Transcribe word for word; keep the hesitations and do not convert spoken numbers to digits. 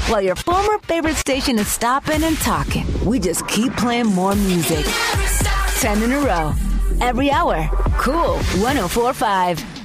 While your former favorite station is stopping and talking, we just keep playing more music. Ten in a row. Every hour. Cool one oh four point five.